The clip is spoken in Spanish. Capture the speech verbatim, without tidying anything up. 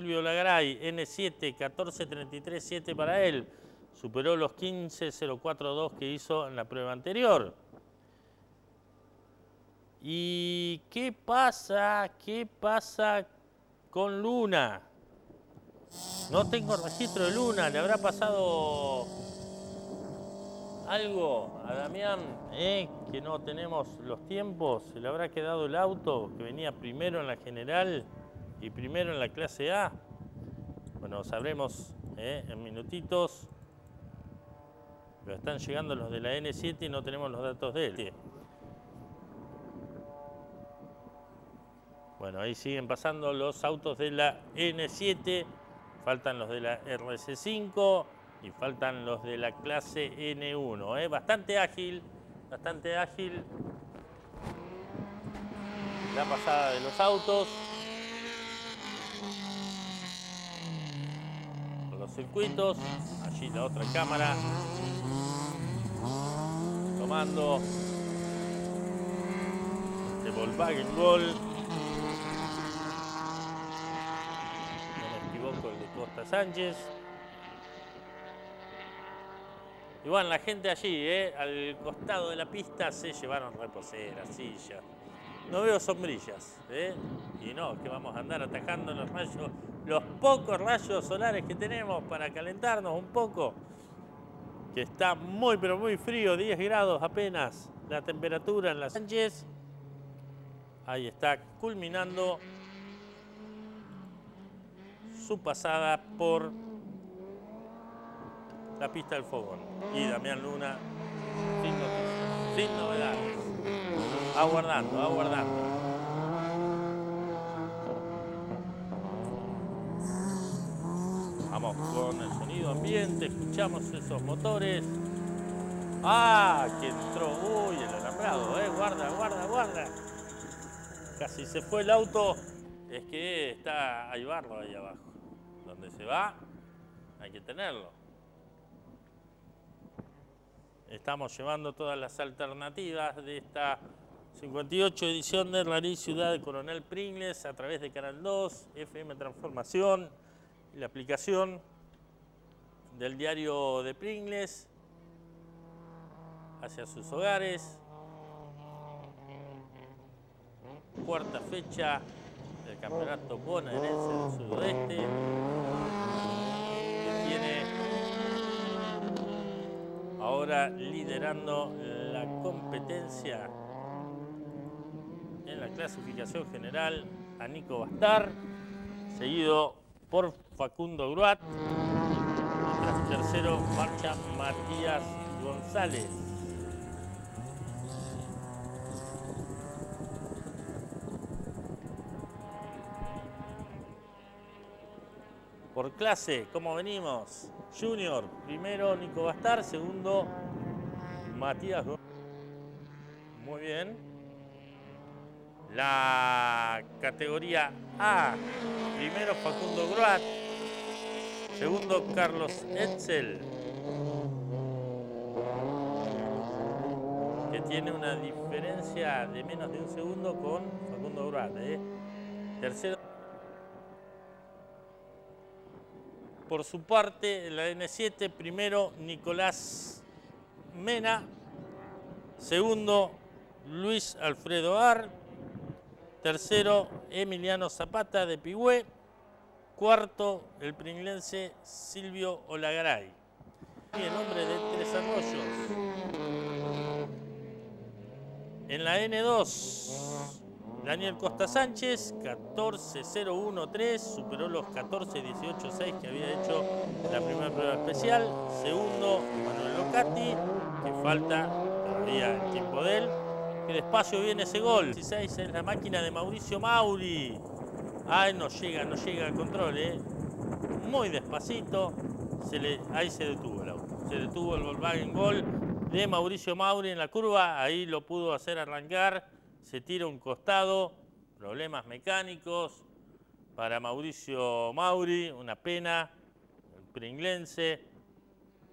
Silvio Lagaray, N siete, catorce treinta y tres siete para él. Superó los quince cero cuatro dos que hizo en la prueba anterior. ¿Y qué pasa? ¿Qué pasa con Luna? No tengo registro de Luna. ¿Le habrá pasado algo a Damián? ¿Eh? Que no tenemos los tiempos. ¿Se le habrá quedado el auto que venía primero en la general y primero en la clase A? Bueno, sabremos ¿eh? en minutitos. Pero están llegando los de la N siete y no tenemos los datos de él. Bueno, ahí siguen pasando los autos de la N siete, faltan los de la R C cinco y faltan los de la clase N uno. ¿eh? Bastante ágil, bastante ágil la pasada de los autos. Por los circuitos, allí la otra cámara, tomando de Volkswagen Gol. El de Costa Sánchez. Y bueno, la gente allí, ¿eh? al costado de la pista, se llevaron reposeras, sillas. No veo sombrillas, ¿eh? Y no, que vamos a andar atajando los rayos, los pocos rayos solares que tenemos para calentarnos un poco. Que está muy, pero muy frío, diez grados apenas la temperatura en la Sánchez. Ahí está culminando su pasada por la pista del fogón. Y Damián Luna, sin noticias, sin novedades. Aguardando, aguardando. Vamos con el sonido ambiente, escuchamos esos motores. ¡Ah! Que entró. Uy, el alambrado, ¿eh? Guarda, guarda, guarda. Casi se fue el auto. Es que está, hay barro ahí abajo. Donde se va, hay que tenerlo. Estamos llevando todas las alternativas de esta cincuenta y ocho edición de Rally Ciudad de Coronel Pringles a través de Canal dos, F M Transformación y la aplicación del diario de Pringles hacia sus hogares. Cuarta fecha del campeonato bonaerense del sudoeste, que tiene ahora liderando la competencia en la clasificación general a Nico Bastar, seguido por Facundo Gruat. Tras tercero marcha Matías González. Por clase, ¿cómo venimos? Junior, primero Nico Bastar, segundo Matías González. Muy bien. La categoría A, primero Facundo Gruat, segundo Carlos Etzel, que tiene una diferencia de menos de un segundo con Facundo Gruat. ¿eh? Tercero, por su parte, en la N siete, primero Nicolás Mena, segundo Luis Alfredo Ar, tercero Emiliano Zapata de Pigüé, cuarto el pringlense Silvio Olagaray. Y el nombre de Tres Arroyos. En la N dos, Daniel Costa Sánchez, catorce cero uno tres, superó los catorce dieciocho seis que había hecho en la primera prueba especial. Segundo, Manuel Locati, que falta todavía el tiempo de él. Que despacio viene ese gol. dieciséis es la máquina de Mauricio Mauri. Ay, no llega, no llega al control, ¿eh? Muy despacito. Se le, ahí se detuvo el auto. Se detuvo el Volkswagen Gol de Mauricio Mauri en la curva. Ahí lo pudo hacer arrancar. Se tira un costado. Problemas mecánicos para Mauricio Mauri. Una pena. El pringlense.